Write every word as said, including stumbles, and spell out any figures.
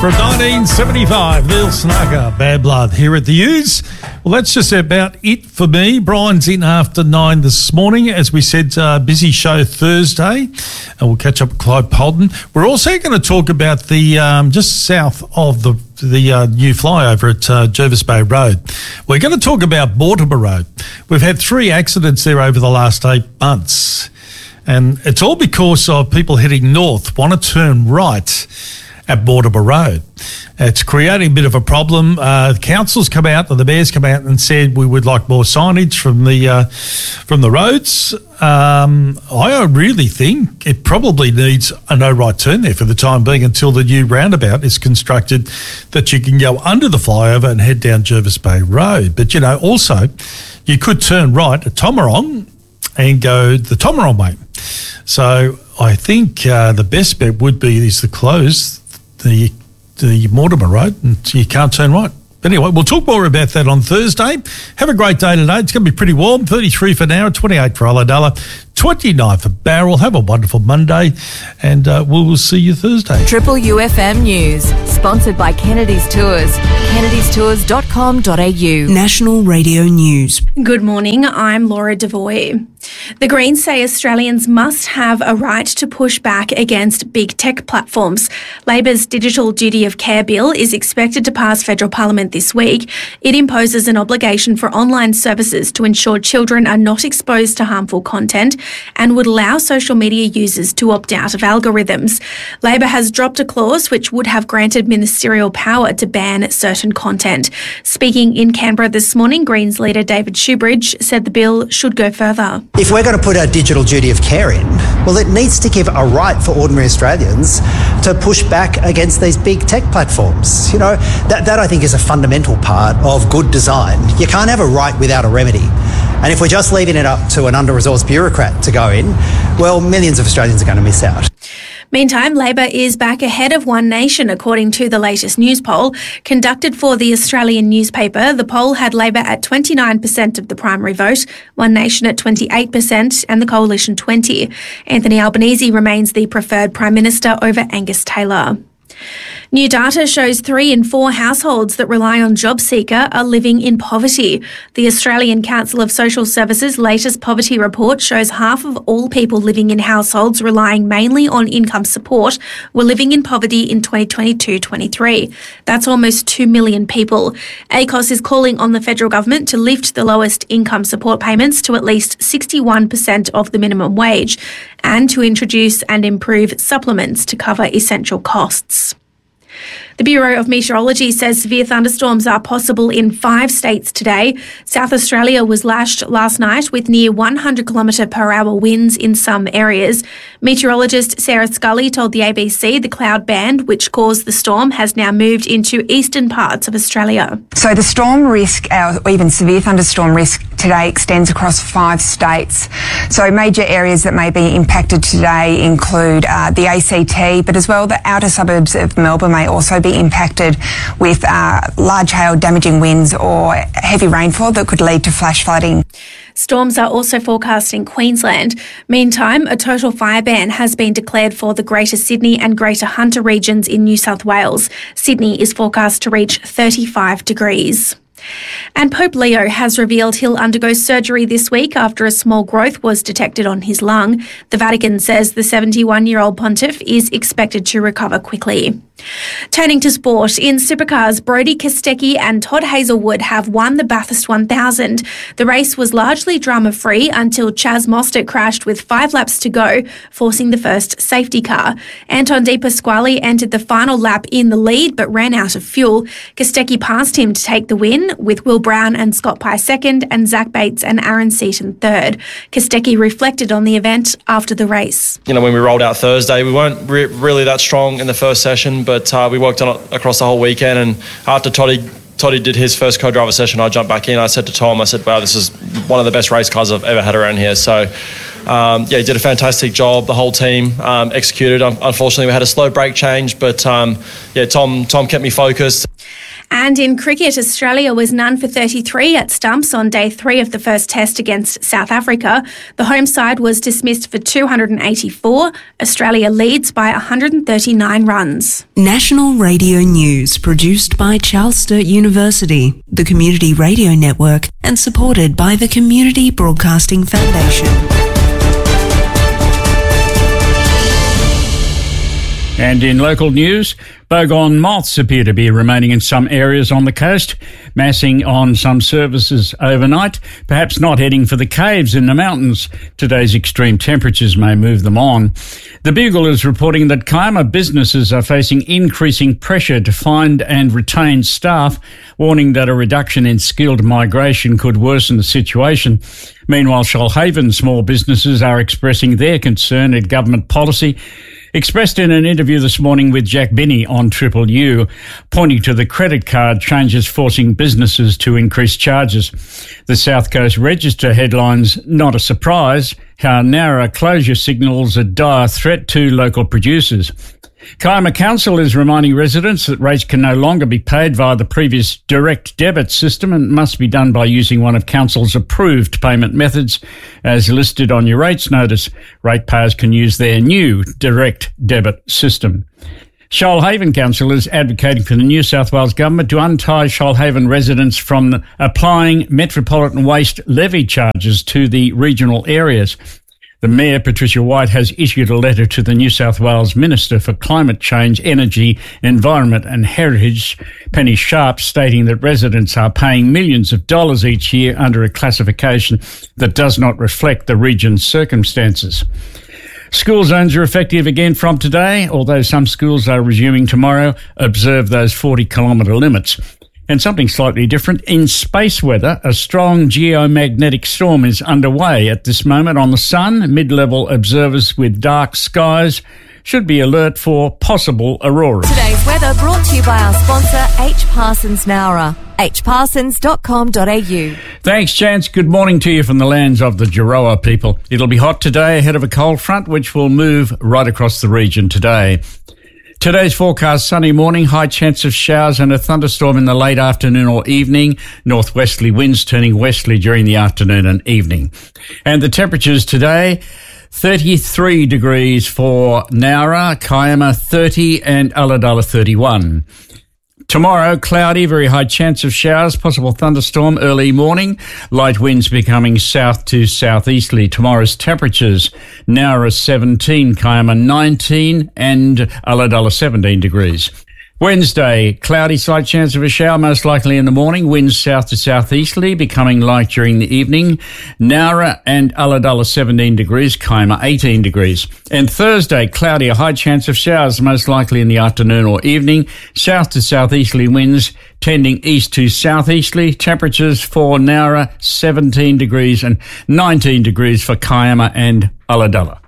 From nineteen seventy-five, Neil Snarker, Bad Blood, here at the U's. Well, that's just about it for me. Brian's in after nine this morning. As we said, uh, busy show Thursday, and we'll catch up with Clyde Polden. We're also going to talk about the um, just south of the the uh, new flyover at uh, Jervis Bay Road. We're going to talk about Mortimer Road. We've had three accidents there over the last eight months, and it's all because of people heading north want to turn right at Mortimer Road. It's creating a bit of a problem. Uh, the council's come out, or the mayor's come out and said we would like more signage from the uh, from the roads. Um, I really think it probably needs a no right turn there for the time being until the new roundabout is constructed, that you can go under the flyover and head down Jervis Bay Road. But, you know, also you could turn right at Tomarong and go the Tomarong way. So I think uh, the best bet would be is to close the the Mortimer Road, and you can't turn right. But anyway, we'll talk more about that on Thursday. Have a great day today. It's going to be pretty warm, thirty-three for now, twenty-eight for Ulladulla, twenty-nine for Barrel. Have a wonderful Monday, and uh, we'll see you Thursday. Triple U F M News, sponsored by Kennedy's Tours, kennedys tours dot com dot a u. National Radio News. Good morning, I'm Laura Devoy. The Greens say Australians must have a right to push back against big tech platforms. Labor's Digital Duty of Care bill is expected to pass federal parliament this week. It imposes an obligation for online services to ensure children are not exposed to harmful content and would allow social media users to opt out of algorithms. Labor has dropped a clause which would have granted ministerial power to ban certain content. Speaking in Canberra this morning, Greens leader David Shoebridge said the bill should go further. If we're going to put our digital duty of care in, well, it needs to give a right for ordinary Australians to push back against these big tech platforms. You know, that, that I think is a fundamental part of good design. You can't have a right without a remedy. And if we're just leaving it up to an under-resourced bureaucrat to go in, well, millions of Australians are going to miss out. Meantime, Labor is back ahead of One Nation, according to the latest news poll. Conducted for the Australian newspaper, the poll had Labor at twenty-nine percent of the primary vote, One Nation at twenty-eight percent and the Coalition twenty percent. Anthony Albanese remains the preferred Prime Minister over Angus Taylor. New data shows three in four households that rely on JobSeeker are living in poverty. The Australian Council of Social Services' latest poverty report shows half of all people living in households relying mainly on income support were living in poverty in twenty twenty-two twenty-three. That's almost two million people. A C O S is calling on the federal government to lift the lowest income support payments to at least sixty-one percent of the minimum wage and to introduce and improve supplements to cover essential costs. The Bureau of Meteorology says severe thunderstorms are possible in five states today. South Australia was lashed last night with near one hundred kilometre per hour winds in some areas. Meteorologist Sarah Scully told the A B C the cloud band, which caused the storm, has now moved into eastern parts of Australia. So the storm risk, or even severe thunderstorm risk today, extends across five states. So major areas that may be impacted today include uh, the A C T, but as well the outer suburbs of Melbourne may also be impacted with uh, large hail, damaging winds or heavy rainfall that could lead to flash flooding. Storms are also forecast in Queensland. Meantime, a total fire ban has been declared for the Greater Sydney and Greater Hunter regions in New South Wales. Sydney is forecast to reach thirty-five degrees. And Pope Leo has revealed he'll undergo surgery this week after a small growth was detected on his lung. The Vatican says the seventy-one-year-old pontiff is expected to recover quickly. Turning to sport, in supercars, Brodie Kostecki and Todd Hazelwood have won the Bathurst one thousand. The race was largely drama-free until Chaz Mostert crashed with five laps to go, forcing the first safety car. Anton De Pasquale entered the final lap in the lead but ran out of fuel. Kostecki passed him to take the win, with Will Brown and Scott Pye second and Zach Bates and Aaron Seaton third. Kostecki reflected on the event after the race. You know, when we rolled out Thursday, we weren't re- really that strong in the first session, but But uh, we worked on it across the whole weekend, and after Toddy Toddy did his first co-driver session, I jumped back in. I said to Tom, I said, wow, this is one of the best race cars I've ever had around here. So, um, yeah, he did a fantastic job. The whole team um, executed. Unfortunately, we had a slow brake change, but um, yeah, Tom Tom kept me focused. And in cricket, Australia was none for thirty-three at stumps on day three of the first test against South Africa. The home side was dismissed for two hundred eighty-four. Australia leads by one hundred thirty-nine runs. National Radio News, produced by Charles Sturt University, the Community Radio Network, and supported by the Community Broadcasting Foundation. And in local news, bogong moths appear to be remaining in some areas on the coast, massing on some services overnight, perhaps not heading for the caves in the mountains. Today's extreme temperatures may move them on. The Bugle is reporting that Kiama businesses are facing increasing pressure to find and retain staff, warning that a reduction in skilled migration could worsen the situation. Meanwhile, Shoalhaven small businesses are expressing their concern at government policy, expressed in an interview this morning with Jack Binney on Triple U, pointing to the credit card changes forcing businesses to increase charges. The South Coast Register headlines, "Not a surprise, how Nowra closure signals a dire threat to local producers." Kiama Council is reminding residents that rates can no longer be paid via the previous direct debit system and must be done by using one of Council's approved payment methods as listed on your rates notice. Ratepayers can use their new direct debit system. Shoalhaven Council is advocating for the New South Wales Government to untie Shoalhaven residents from applying Metropolitan Waste levy charges to the regional areas. The Mayor, Patricia White, has issued a letter to the New South Wales Minister for Climate Change, Energy, Environment and Heritage, Penny Sharp, stating that residents are paying millions of dollars each year under a classification that does not reflect the region's circumstances. School zones are effective again from today, although some schools are resuming tomorrow. Observe those forty kilometre limits. And something slightly different, in space weather, a strong geomagnetic storm is underway at this moment on the sun. Mid-level observers with dark skies should be alert for possible auroras. Today's weather brought to you by our sponsor, H. Parsons Nowra. h parsons dot com dot a u. Thanks, Chance. Good morning to you from the lands of the Jorowa people. It'll be hot today ahead of a cold front, which will move right across the region today. Today's forecast, sunny morning, high chance of showers and a thunderstorm in the late afternoon or evening. Northwesterly winds turning westerly during the afternoon and evening. And the temperatures today, thirty-three degrees for Nowra, Kiama thirty and Ulladulla thirty-one. Tomorrow, cloudy, very high chance of showers, possible thunderstorm early morning, light winds becoming south to southeasterly. Tomorrow's temperatures, Nowra seventeen, Kiama nineteen and Ulladulla seventeen degrees. Wednesday, cloudy, slight chance of a shower, most likely in the morning. Winds south to southeasterly, becoming light during the evening. Nowra and Ulladulla seventeen degrees, Kiama eighteen degrees. And Thursday, cloudy, a high chance of showers, most likely in the afternoon or evening. South to southeasterly winds, tending east to southeasterly. Temperatures for Nowra seventeen degrees and nineteen degrees for Kiama and Ulladulla.